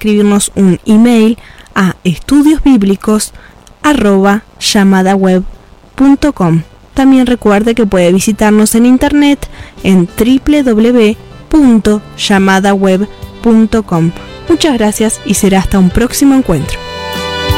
escribirnos un email a estudiosbiblicos@llamadaweb.com. También recuerde que puede visitarnos en internet en www.llamadaweb.com. Muchas gracias y será hasta un próximo encuentro.